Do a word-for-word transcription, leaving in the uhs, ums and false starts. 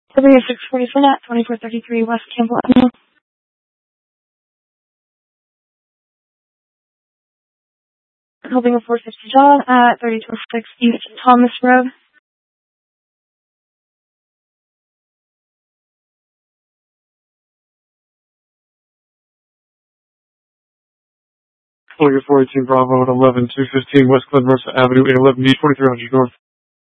W six forty-seven at twenty-four thirty-three West Campbell Avenue. Helping a four fifty John at thirty twenty-six East Thomas Road. Calling four eighteen Bravo at eleven two fifteen West Glen Mercer Avenue, eight eleven D twenty-three hundred North.